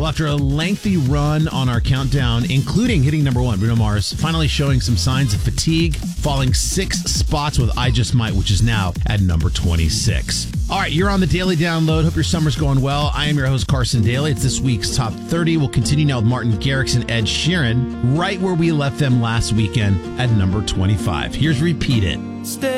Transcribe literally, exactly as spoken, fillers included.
after a lengthy run on our countdown, including hitting number one, Bruno Mars, finally showing some signs of fatigue, falling six spots with I Just Might, which is now at number twenty-six. All right, you're on the Daily Download. Hope your summer's going well. I am your host, Carson Daly. It's this week's Top thirty. We'll continue now with Martin Garrix and Ed Sheeran, right where we left them last weekend at number twenty-five. Here's Repeat It. Stay